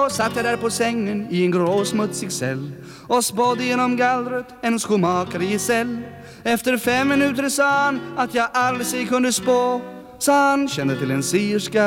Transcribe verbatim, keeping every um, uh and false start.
Då satt jag där på sängen i en grå smutsig cell och spådde genom gallret en skomakare i cell. Efter fem minuter sa han att jag alls ej kunde spå. Sa han, kände till en sierska